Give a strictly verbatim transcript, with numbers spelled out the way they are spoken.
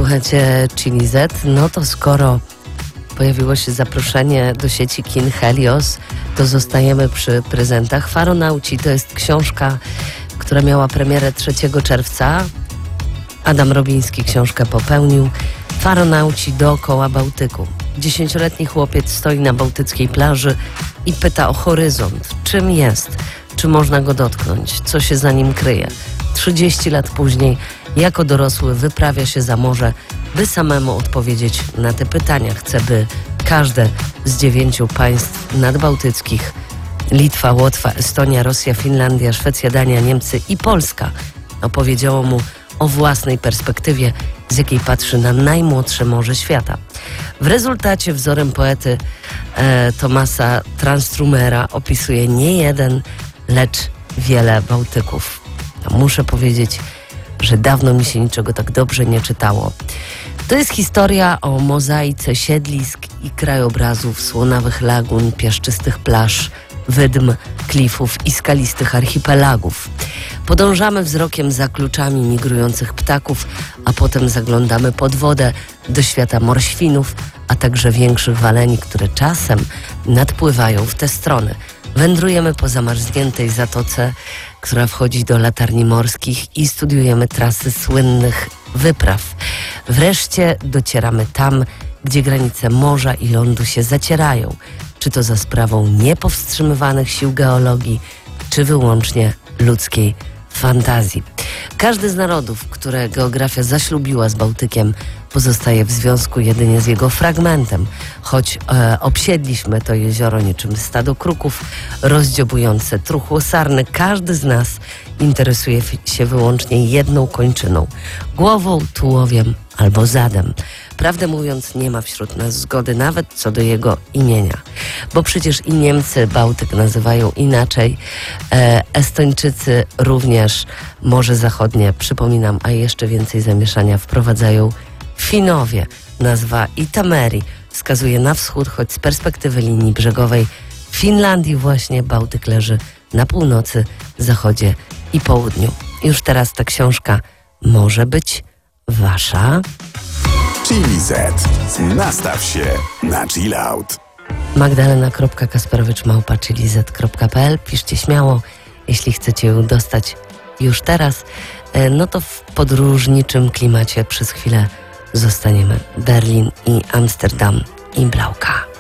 Słuchajcie, Chili Z, no to skoro pojawiło się zaproszenie do sieci kin Helios, to zostajemy przy prezentach. Faronauci to jest książka, która miała premierę trzeciego czerwca. Adam Robiński książkę popełnił. Faronauci dookoła Bałtyku. Dziesięcioletni chłopiec stoi na bałtyckiej plaży i pyta o horyzont. Czym jest? Czy można go dotknąć? Co się za nim kryje? trzydzieści lat później, jako dorosły, wyprawia się za morze, by samemu odpowiedzieć na te pytania. Chce, by każde z dziewięciu państw nadbałtyckich, Litwa, Łotwa, Estonia, Rosja, Finlandia, Szwecja, Dania, Niemcy i Polska, opowiedziało mu o własnej perspektywie, z jakiej patrzy na najmłodsze morze świata. W rezultacie wzorem poety e, Thomasa Tranströmera opisuje nie jeden, lecz wiele Bałtyków. No, muszę powiedzieć, że dawno mi się niczego tak dobrze nie czytało. To jest historia o mozaice siedlisk i krajobrazów, słonawych lagun, piaszczystych plaż, wydm, klifów i skalistych archipelagów. Podążamy wzrokiem za kluczami migrujących ptaków, a potem zaglądamy pod wodę do świata morświnów, a także większych waleni, które czasem nadpływają w te strony. Wędrujemy po zamarzniętej zatoce, która wchodzi do latarni morskich, i studiujemy trasy słynnych wypraw. Wreszcie docieramy tam, gdzie granice morza i lądu się zacierają. Czy to za sprawą niepowstrzymywanych sił geologii, czy wyłącznie ludzkiej fantazji. Każdy z narodów, które geografia zaślubiła z Bałtykiem, pozostaje w związku jedynie z jego fragmentem. Choć e, obsiedliśmy to jezioro niczym stado kruków rozdziobujące truchło sarny, każdy z nas interesuje się wyłącznie jedną kończyną – głową, tułowiem albo zadem. Prawdę mówiąc, nie ma wśród nas zgody nawet co do jego imienia. Bo przecież i Niemcy Bałtyk nazywają inaczej, e, Estończycy również, Morze Zachodnie, przypominam, a jeszcze więcej zamieszania wprowadzają Finowie. Nazwa Itämeri wskazuje na wschód, choć z perspektywy linii brzegowej w Finlandii właśnie Bałtyk leży na północy, zachodzie i południu. Już teraz ta książka może być wasza. Chili Z. Nastaw się na chill out. Magdalena kropka kasperowicz małpa chili z kropka p l. Piszcie śmiało, jeśli chcecie ją dostać już teraz. No to w podróżniczym klimacie przez chwilę zostaniemy. Berlin i Amsterdam i Blauka.